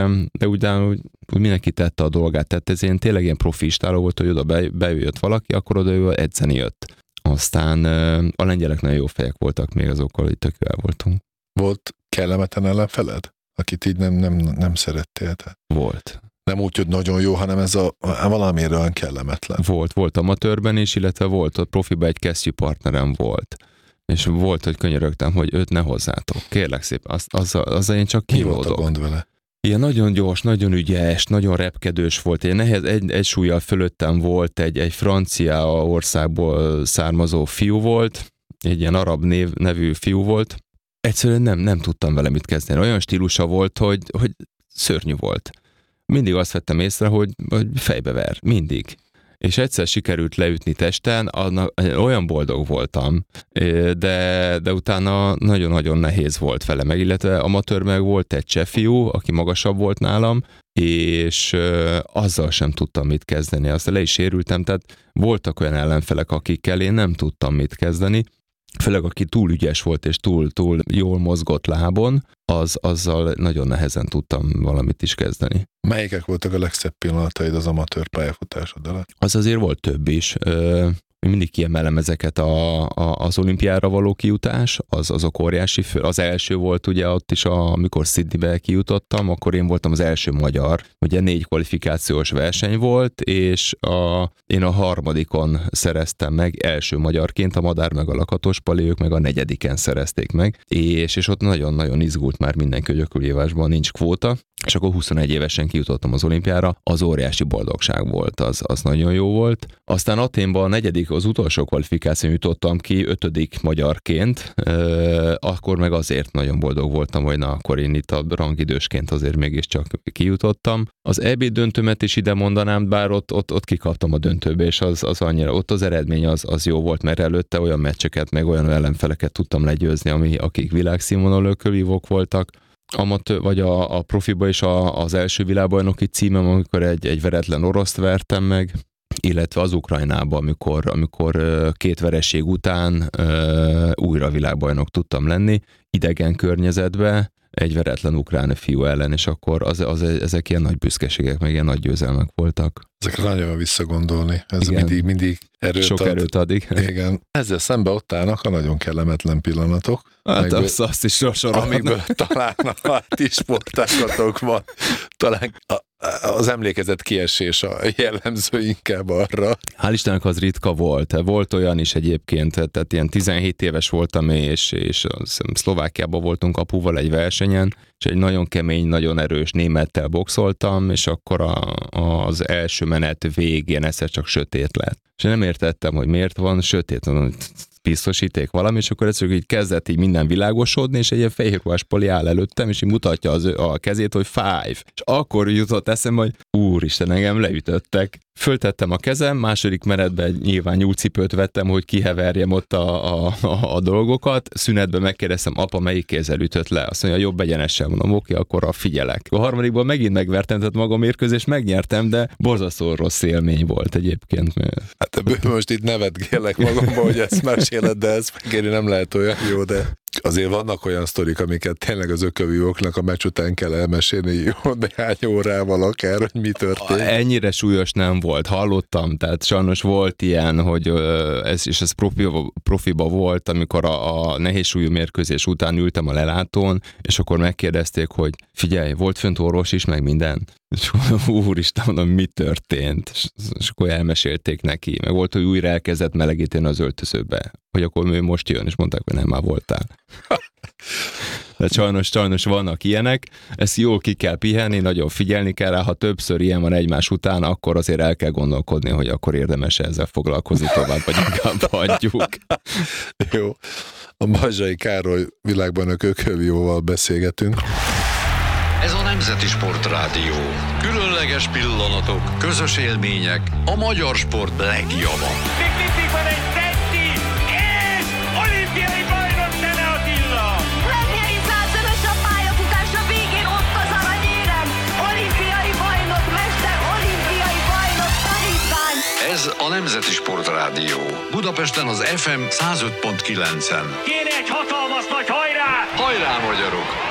de úgy mindenki tette a dolgát, tehát ez tényleg ilyen profi istáló volt, hogy oda bejött valaki, akkor oda ő edzeni jött. Aztán a lengyelek nagyon jó fejek voltak még azokkal, hogy tök el voltunk. Volt kellemetlen ellenfeled, akit így nem szerettél? Tehát. Volt. Nem úgy, hogy nagyon jó, hanem ez valamiért olyan kellemetlen. Volt amatőrben is, illetve volt a profiban egy kesztyűpartnerem volt. És volt, hogy könyörögtem, hogy őt ne hozzátok. Kérlek szépen, azzal én csak kívódok. Mi volt a gond vele? Ilyen nagyon gyors, nagyon ügyes, nagyon repkedős volt. Egy súllyal fölöttem volt, egy francia országból származó fiú volt, egy ilyen arab nevű fiú volt. Egyszerűen nem tudtam vele mit kezdeni. Olyan stílusa volt, hogy szörnyű volt. Mindig azt vettem észre, hogy fejbever. Mindig. És egyszer sikerült leütni testen, olyan boldog voltam, de utána nagyon-nagyon nehéz volt vele meg, illetve amatőr meg volt egy cseh fiú, aki magasabb volt nálam, és azzal sem tudtam mit kezdeni. Aztán le is sérültem, tehát voltak olyan ellenfelek, akikkel én nem tudtam mit kezdeni, főleg aki túl ügyes volt és túl jól mozgott lábon, azzal nagyon nehezen tudtam valamit is kezdeni. Melyikek voltak a legszebb pillanataid az amatőr pályafutásod alatt? Az azért volt több is. Mindig kiemelem ezeket az olimpiára való kijutás, azok óriási. Az első volt ugye ott is, amikor Sydneybe kijutottam, akkor én voltam az első magyar. Ugye 4 kvalifikációs verseny volt, és én a harmadikon szereztem meg első magyarként, a Madár meg a Lakatos-Pali, ők meg a 4. szerezték meg, és ott nagyon-nagyon izgult már mindenki, hogy ökölívásban nincs kvóta, és akkor 21 évesen kijutottam az olimpiára, az óriási boldogság volt, az nagyon jó volt. Aztán Athénban a 4. az utolsó kvalifikáción jutottam ki 5. magyarként, akkor meg azért nagyon boldog voltam, hogy akkor én itt a rangidősként azért mégiscsak kijutottam. Az EB döntőmet is ide mondanám, bár ott kikaptam a döntőbe, és az annyira, ott az eredmény az jó volt, mert előtte olyan meccseket, meg olyan ellenfeleket tudtam legyőzni, akik világszínvonalú ökölvívók voltak. Vagy a profiba is az első világbajnoki címem, amikor egy veretlen oroszt vertem meg, illetve az Ukrajnában, amikor 2 vereség után újra világbajnok tudtam lenni, idegen környezetbe, egy veretlen ukrán fiú ellen, és akkor ezek ilyen nagy büszkeségek, meg ilyen nagy győzelmek voltak. Ezekre nagyon visszagondolni. Ez mindig sok erőt ad. Igen. Ezzel szembe ott állnak a nagyon kellemetlen pillanatok. Hát azt is sorolhatnak. Amikből talán a ti sportágatokban talán az emlékezet kiesés a jellemző inkább arra. Hál' Istennek az ritka volt. Volt olyan is egyébként, tehát ilyen 17 éves voltam, és Szlovákiában voltunk apuval egy versenyen, és egy nagyon kemény, nagyon erős némettel boxoltam, és akkor az első menet végén egyszer csak sötét lett. És nem értettem, hogy miért van sötét, biztosíték valami, és akkor egyszerűen így kezdett így minden világosodni, és egy ilyen fehérruhás pali áll előttem, és így mutatja a kezét, hogy 5. És akkor jutott eszembe, hogy úristen, engem leütöttek. Föltettem a kezem, második menetben nyilván nyúlcipőt vettem, hogy kiheverjem ott a dolgokat. Szünetben megkérdeztem, apa, melyik kézzel ütött le? Azt mondja, jobb egyenessel, mondom, oké, akkor figyelek. A harmadikban megint megvertem, tehát maga mérkőzést megnyertem, de borzasztó rossz élmény volt egyébként. Hát most itt nevetgélek magamban, hogy ezt meséled, de ezt megérni nem lehet olyan jó, de azért vannak olyan sztorik, amiket tényleg az ökölvívóknak a meccs után kell elmesélni jó néhány órával akár, hogy mi történt. Ennyire súlyos nem volt, hallottam, tehát sajnos volt ilyen, hogy ez profiba volt, amikor a nehéz súlyú mérkőzés után ültem a lelátón, és akkor megkérdezték, hogy figyelj, volt fönt orvos is, meg minden. És úristen, mondom, mi történt? És akkor elmesélték neki. Meg volt, hogy újra elkezdett melegíteni az öltözőbe. Hogy akkor ő most jön, és mondták, hogy nem, már voltál. De sajnos vannak ilyenek. Ezt jól ki kell pihenni, nagyon figyelni kell rá. Ha többször ilyen van egymás után, akkor azért el kell gondolkodni, hogy akkor érdemes ezzel foglalkozni tovább, vagy inkább hagyjuk. Jó. A Balzsai Károly világbajnok ökölvíróval beszélgetünk. Ez a Nemzeti Sportrádió. Különleges pillanatok, közös élmények, a magyar sport legjava. Még mindig van egy tetti, és olimpiai bajnok Tene Attila! Legnyeri 100-szörös a pályafutás a végén ott az aranyérem. Olimpiai bajnok, mester, olimpiai bajnok, tanítvány. Ez a Nemzeti Sportrádió. Budapesten az FM 105.9-en. Kéne egy hatalmas nagy hajrá! Hajrá, magyarok!